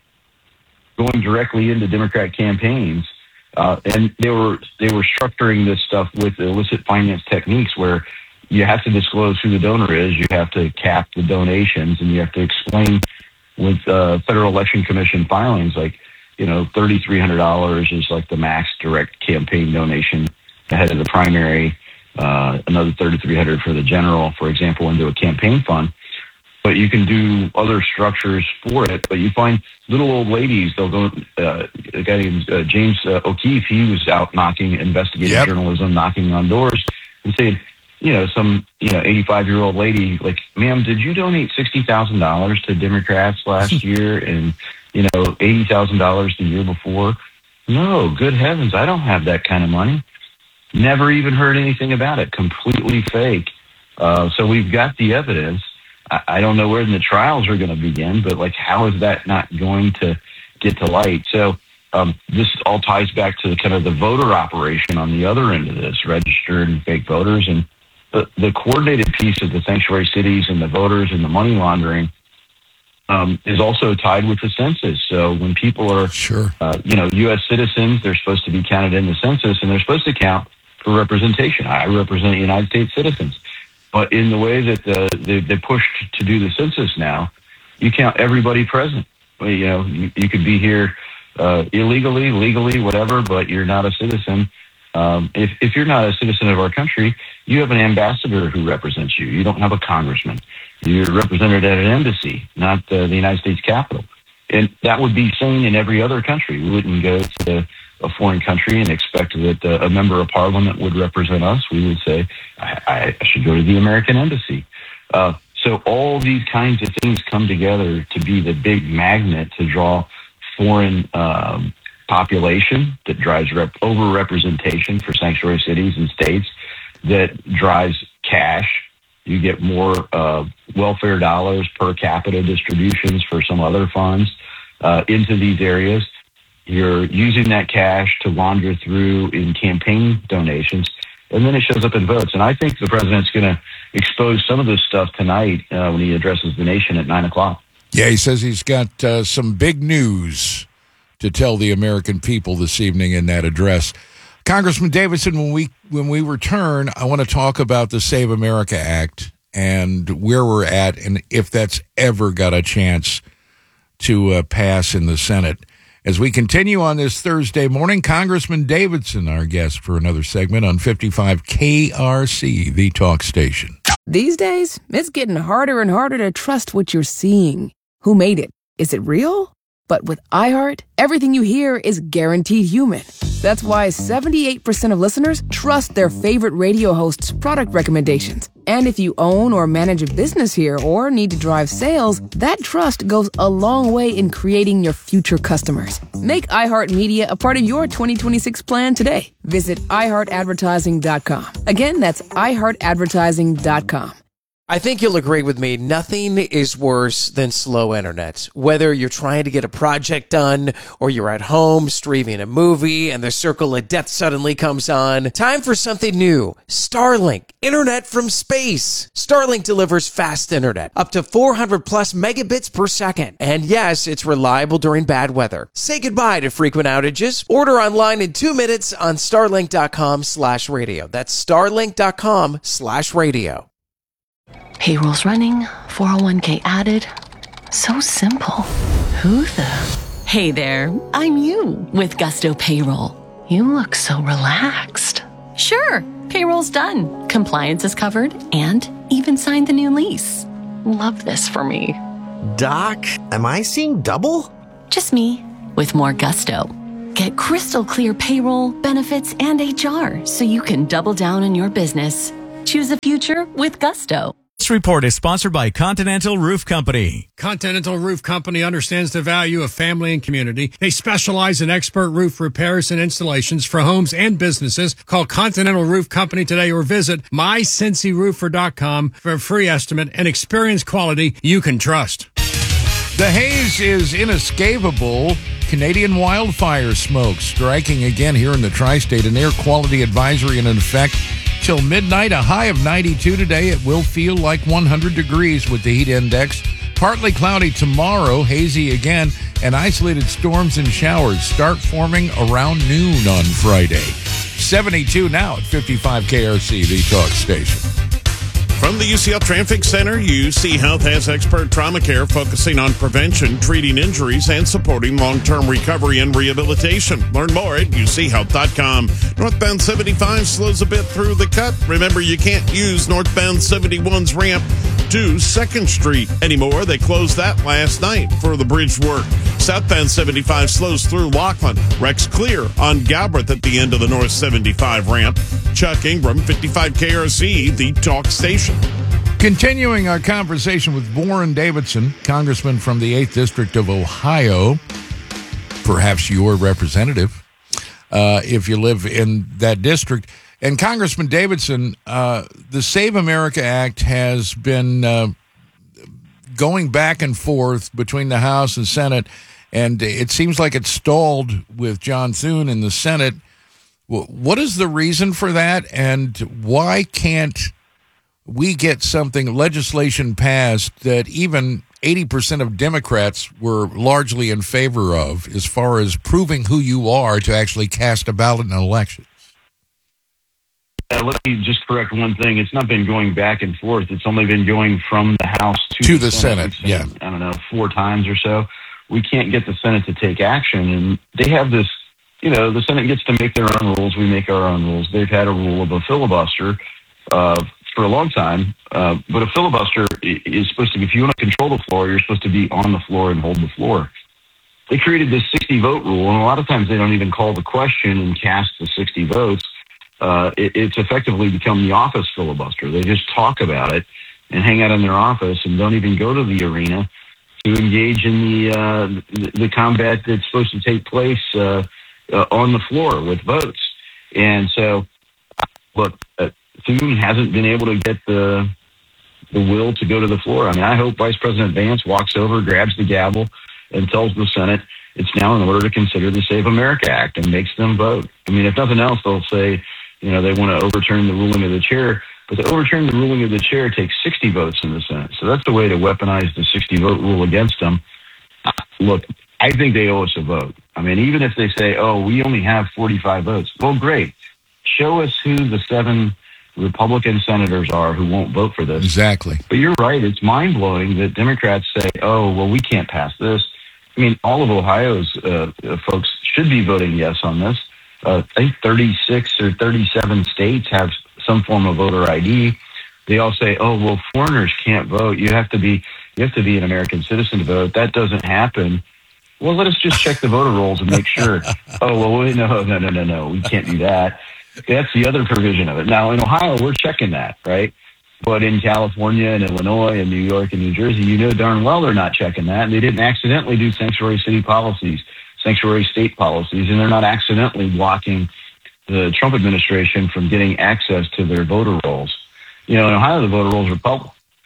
going directly into Democrat campaigns, uh, and they were they were structuring this stuff with illicit finance techniques where you have to disclose who the donor is, you have to cap the donations, and you have to explain with uh, Federal Election Commission filings, like, you know, thirty-three hundred dollars is like the max direct campaign donation ahead of the primary, uh, another thirty-three hundred dollars for the general, for example, into a campaign fund. But you can do other structures for it. But you find little old ladies, they'll go, uh, a guy named uh, James uh, O'Keefe, he was out knocking, investigative Yep. journalism, knocking on doors and saying, you know, some, you know, eighty-five-year-old lady, like, ma'am, did you donate sixty thousand dollars to Democrats last year and, you know, eighty thousand dollars the year before? No, good heavens, I don't have that kind of money. Never even heard anything about it. Completely fake. Uh, so we've got the evidence. I don't know where the trials are going to begin, but like, how is that not going to get to light? So um, this all ties back to the kind of the voter operation on the other end of this, registered and fake voters, and the, the coordinated piece of the sanctuary cities and the voters and the money laundering um, is also tied with the census. So when people are, sure, uh, you know, U S citizens, they're supposed to be counted in the census, and they're supposed to count for representation. I represent United States citizens. But in the way that the, they, they pushed to do the census now, you count everybody present. Well, you know, you, you could be here uh, illegally, legally, whatever, but you're not a citizen. Um, if, if you're not a citizen of our country, you have an ambassador who represents you. You don't have a congressman. You're represented at an embassy, not uh, the United States Capitol. And that would be same in every other country. We wouldn't go to a foreign country and expect that uh, a member of parliament would represent us. We would say, I, I should go to the American embassy. Uh, so all these kinds of things come together to be the big magnet to draw foreign um, population that drives rep- over-representation for sanctuary cities and states, that drives cash. You get more uh, welfare dollars per capita distributions for some other funds uh, into these areas. You're using that cash to launder through in campaign donations, and then it shows up in votes. And I think the president's going to expose some of this stuff tonight uh, when he addresses the nation at nine o'clock. Yeah, he says he's got uh, some big news to tell the American people this evening in that address. Congressman Davidson, when we when we return, I want to talk about the Save America Act and where we're at, and if that's ever got a chance to uh, pass in the Senate. As we continue on this Thursday morning, Congressman Davidson, our guest for another segment on fifty-five K R C, the talk station. These days, it's getting harder and harder to trust what you're seeing. Who made it? Is it real? But with iHeart, everything you hear is guaranteed human. That's why seventy-eight percent of listeners trust their favorite radio host's product recommendations. And if you own or manage a business here or need to drive sales, that trust goes a long way in creating your future customers. Make iHeartMedia a part of your twenty twenty-six plan today. Visit i heart advertising dot com. Again, that's i heart advertising dot com. I think you'll agree with me. Nothing is worse than slow internet. Whether you're trying to get a project done or you're at home streaming a movie and the circle of death suddenly comes on, time for something new. Starlink, internet from space. Starlink delivers fast internet, up to four hundred plus megabits per second. And yes, it's reliable during bad weather. Say goodbye to frequent outages. Order online in two minutes on starlink.com slash radio. That's starlink.com slash radio. Payroll's running, four oh one k added. So simple. Who the? Hey there, I'm you with Gusto Payroll. You look so relaxed. Sure, payroll's done. Compliance is covered and even signed the new lease. Love this for me. Doc, am I seeing double? Just me with more gusto. Get crystal clear payroll, benefits, and H R so you can double down on your business. Choose a future with Gusto. This report is sponsored by Continental Roof Company. Continental Roof Company understands the value of family and community. They specialize in expert roof repairs and installations for homes and businesses. Call Continental Roof Company today or visit my cincy roofer dot com for a free estimate and experience quality you can trust. The haze is inescapable. Canadian wildfire smoke striking again here in the tri-state. An air quality advisory in effect till midnight. A high of ninety-two today. It will feel like one hundred degrees with the heat index. Partly cloudy tomorrow, hazy again, and isolated storms and showers start forming around noon on Friday. seventy-two now at fifty-five K R C, the talk station. From the U C L Traffic Center, U C Health has expert trauma care focusing on prevention, treating injuries, and supporting long-term recovery and rehabilitation. Learn more at u c health dot com. Northbound seventy-five slows a bit through the cut. Remember, you can't use northbound seventy-one's ramp to second Street anymore. They closed that last night for the bridge work. Southbound seventy-five slows through Laughlin. Wrecks clear on Galbraith at the end of the North seventy-five ramp. Chuck Ingram, fifty-five K R C, the talk station. Continuing our conversation with Warren Davidson, congressman from the eighth District of Ohio, perhaps your representative, uh, if you live in that district. And Congressman Davidson, uh, the Save America Act has been uh, going back and forth between the House and Senate, and it seems like it's stalled with John Thune in the Senate. What is the reason for that, and why can't we get something, legislation passed that even eighty percent of Democrats were largely in favor of as far as proving who you are to actually cast a ballot in an election? Uh, let me just correct one thing. It's not been going back and forth. It's only been going from the House to, to the, the Senate. Senate. Yeah. I don't know, four times or so. We can't get the Senate to take action. And they have this, you know, the Senate gets to make their own rules. We make our own rules. They've had a rule of a filibuster uh, for a long time. Uh, but a filibuster is supposed to be, if you want to control the floor, you're supposed to be on the floor and hold the floor. They created this sixty vote rule, and a lot of times they don't even call the question and cast the sixty votes. Uh, it, it's effectively become the office filibuster. They just talk about it and hang out in their office and don't even go to the arena to engage in the uh, the, the combat that's supposed to take place uh, uh, on the floor with votes. And so, look, uh, Thune hasn't been able to get the the will to go to the floor. I mean, I hope Vice President Vance walks over, grabs the gavel, and tells the Senate it's now in order to consider the Save America Act and makes them vote. I mean, if nothing else, they'll say, you know, they want to overturn the ruling of the chair, but to overturn the ruling of the chair takes sixty votes in the Senate. So that's the way to weaponize the sixty vote rule against them. Look, I think they owe us a vote. I mean, even if they say, oh, we only have forty-five votes. Well, great. Show us who the seven Republican senators are who won't vote for this. Exactly. But you're right. It's mind blowing that Democrats say, oh, well, we can't pass this. I mean, all of Ohio's uh, folks should be voting yes on this. Uh, I think thirty-six or thirty-seven states have some form of voter I D. They all say, "Oh, well, foreigners can't vote. You have to be, you have to be an American citizen to vote." That doesn't happen. Well, let us just check the voter rolls and make sure. Oh, well, wait, no, no, no, no, no. We can't do that. That's the other provision of it. Now, in Ohio, we're checking that, right? But in California and Illinois and New York and New Jersey, you know darn well they're not checking that. And they didn't accidentally do sanctuary city policies, sanctuary state policies, and they're not accidentally blocking the Trump administration from getting access to their voter rolls. You know, in Ohio, the voter rolls are public.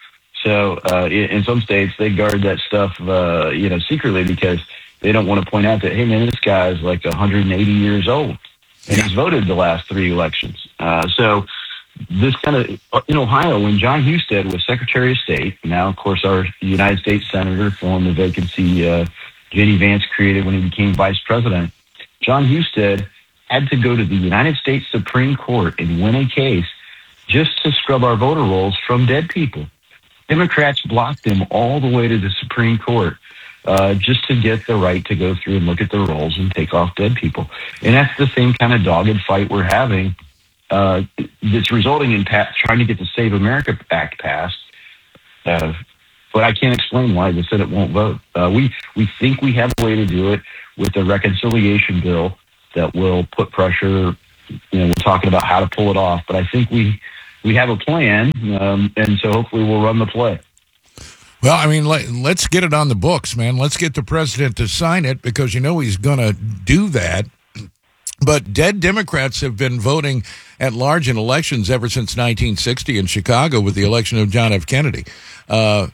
So uh, in, in some states, they guard that stuff, uh, you know, secretly because they don't want to point out that, hey, man, this guy's like one hundred eighty years old, and he's voted the last three elections. Uh, so this kind of, in Ohio, when John Husted was Secretary of State, now, of course, our United States Senator filling the vacancy uh, J D. Vance created when he became vice president, John Husted had to go to the United States Supreme Court and win a case just to scrub our voter rolls from dead people. Democrats blocked him all the way to the Supreme Court uh, just to get the right to go through and look at the rolls and take off dead people. And that's the same kind of dogged fight we're having uh, that's resulting in pa- trying to get the Save America Act passed. Uh, but I can't explain why the Senate won't vote. Uh, we, we think we have a way to do it with a reconciliation bill that will put pressure. You know, we're talking about how to pull it off, but I think we we have a plan, um, and so hopefully we'll run the play. Well, I mean, let, let's get it on the books, man. Let's get the president to sign it because you know he's going to do that. But dead Democrats have been voting at large in elections ever since nineteen sixty in Chicago with the election of John F. Kennedy. Uh,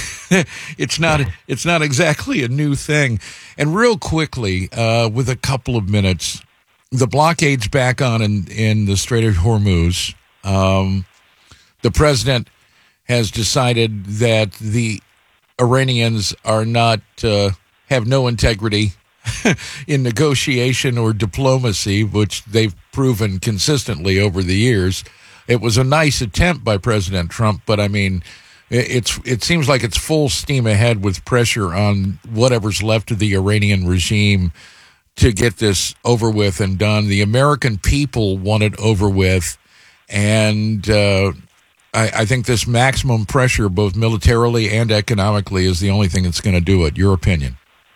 it's not it's not exactly a new thing. And real quickly, uh, with a couple of minutes, the blockade's back on in, in the Strait of Hormuz. Um, the president has decided that the Iranians are not uh, have no integrity in negotiation or diplomacy, which they've proven consistently over the years. It was a nice attempt by President Trump, but I mean, it's it seems like it's full steam ahead with pressure on whatever's left of the Iranian regime to get this over with and done. The American people want it over with, and uh, I, I think this maximum pressure, both militarily and economically, is the only thing that's going to do it. Your opinion?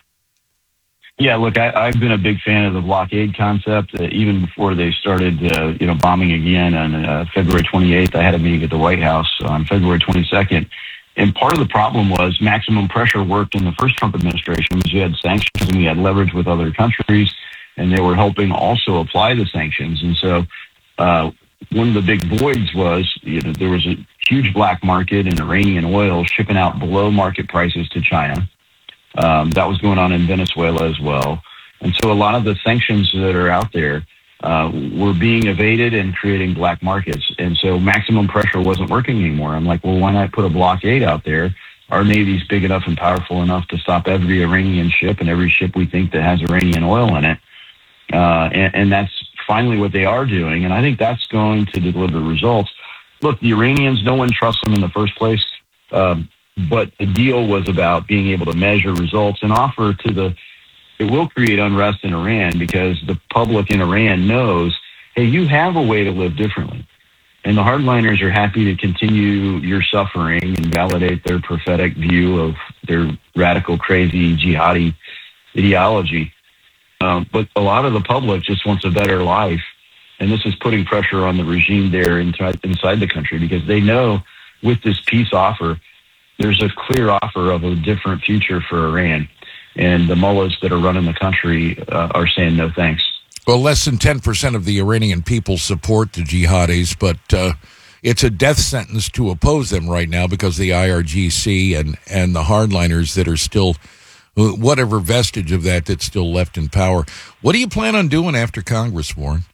Yeah, look, I, I've been a big fan of the blockade concept. Uh, even before they started, uh, you know, bombing again on uh, February twenty-eighth, I had a meeting at the White House on February twenty-second. And part of the problem was maximum pressure worked in the first Trump administration because you had sanctions and we had leverage with other countries, and they were helping also apply the sanctions. And so uh, one of the big voids was, you know, there was a huge black market in Iranian oil shipping out below market prices to China. Um, that was going on in Venezuela as well. And so a lot of the sanctions that are out there uh, were being evaded and creating black markets. And so maximum pressure wasn't working anymore. I'm like, well, why not put a blockade out there? Our Navy's big enough and powerful enough to stop every Iranian ship and every ship we think that has Iranian oil in it. Uh, and, and that's finally what they are doing. And I think that's going to deliver results. Look, the Iranians, no one trusts them in the first place. Um, But the deal was about being able to measure results and offer to the, it will create unrest in Iran because the public in Iran knows, hey, you have a way to live differently. And the hardliners are happy to continue your suffering and validate their prophetic view of their radical, crazy, jihadi ideology. Um, but a lot of the public just wants a better life. And this is putting pressure on the regime there inside, inside the country because they know with this peace offer, there's a clear offer of a different future for Iran. And the mullahs that are running the country uh, are saying no thanks. Well, less than ten percent of the Iranian people support the jihadis, but uh, it's a death sentence to oppose them right now because the I R G C and, and the hardliners that are still, whatever vestige of that that's still left in power. What do you plan on doing after Congress, Warren?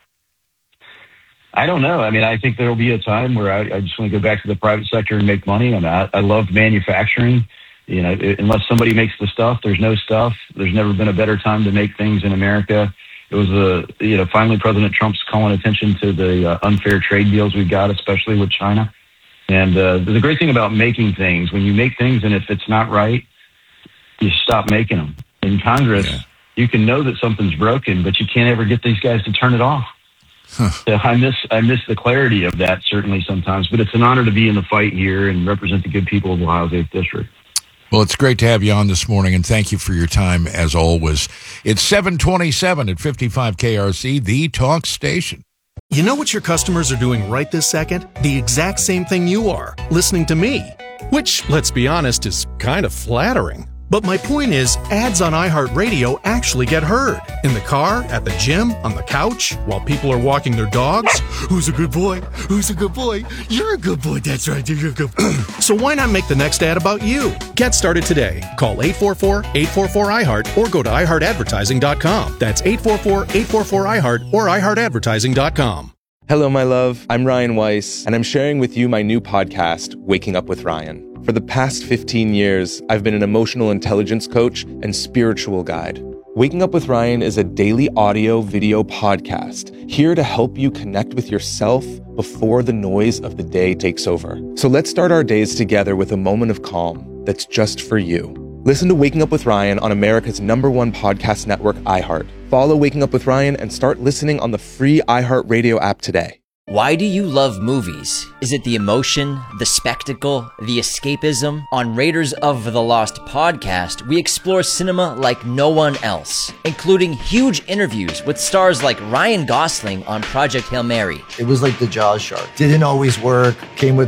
I don't know. I mean, I think there'll be a time where I, I just want to go back to the private sector and make money. I mean, I, I love manufacturing. You know, it, unless somebody makes the stuff, there's no stuff. There's never been a better time to make things in America. It was a, you know, finally President Trump's calling attention to the uh, unfair trade deals we've got, especially with China. And uh, the great thing about making things, when you make things and if it's not right, you stop making them. In Congress, yeah. you can know that something's broken, but you can't ever get these guys to turn it off. Huh. So I miss I miss the clarity of that certainly sometimes, but it's an honor to be in the fight here and represent the good people of Ohio's eighth District. Well, it's great to have you on this morning, and thank you for your time as always. It's seven twenty-seven at fifty-five K R C, the talk station. You know what your customers are doing right this second? The exact same thing you are, listening to me. Which, let's be honest, is kind of flattering. But my point is, ads on iHeartRadio actually get heard. In the car, at the gym, on the couch, while people are walking their dogs. Who's a good boy? Who's a good boy? You're a good boy, that's right, you're a good boy. So why not make the next ad about you? Get started today. Call eight four four, eight four four, I heart or go to i heart advertising dot com. That's eight four four, eight four four, I heart or i heart advertising dot com. Hello, my love. I'm Ryan Weiss, and I'm sharing with you my new podcast, Waking Up with Ryan. For the past fifteen years, I've been an emotional intelligence coach and spiritual guide. Waking Up with Ryan is a daily audio video podcast here to help you connect with yourself before the noise of the day takes over. So let's start our days together with a moment of calm that's just for you. Listen to Waking Up with Ryan on America's number one podcast network, iHeart. Follow Waking Up with Ryan and start listening on the free iHeartRadio app today. Why do you love movies? Is it the emotion, the spectacle, the escapism? On Raiders of the Lost podcast, we explore cinema like no one else, including huge interviews with stars like Ryan Gosling on Project Hail Mary. It was like the Jaws shark. Didn't always work, came with